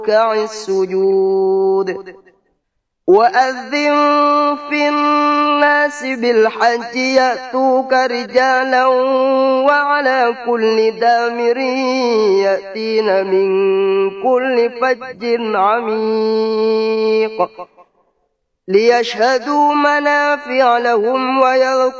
والركع السجود وأذن في الناس بالحج يأتوك رجالا وعلى كل دامر يأتين من كل فج عميق ليشهدوا منافع لهم ويذكروا